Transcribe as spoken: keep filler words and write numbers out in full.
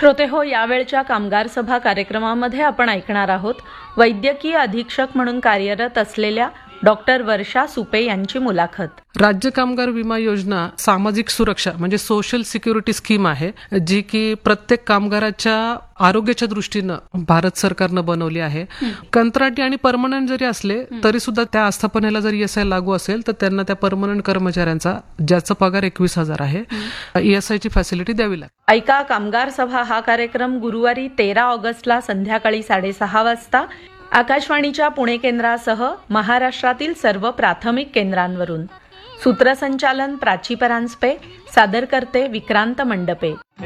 श्रोते हो, यावेळच्या कामगार सभा कार्यक्रमामध्ये आपण ऐकणार आहोत वैद्यकीय अधीक्षक म्हणून कार्यरत असलेल्या डॉक्टर वर्षा सुपे यांची मुलाखत. राज्य कामगार विमा योजना सामाजिक सुरक्षा म्हणजे सोशल सिक्युरिटी स्कीम आहे, जी की प्रत्येक कामगाराच्या आरोग्याच्या दृष्टीनं भारत सरकारनं बनवली आहे. कंत्राटी आणि परमनंट जरी असले तरी सुद्धा त्या आस्थापनेला जर ईएसआय लागू असेल तर त्यांना त्या परमनंट कर्मचाऱ्यांचा ज्याचा पगार एकवीस हजार आहे ईएसआय ची फॅसिलिटी द्यावी लागते. ऐका कामगार सभा हा कार्यक्रम गुरुवारी तेरा ऑगस्टला संध्याकाळी साडेसहा वाजता आकाशवाणीच्या पुणे केंद्रासह महाराष्ट्रातील सर्व प्राथमिक केंद्रांवरून. सूत्रसंचालन प्राची परांजपे, सादर करते विक्रांत मंडपे.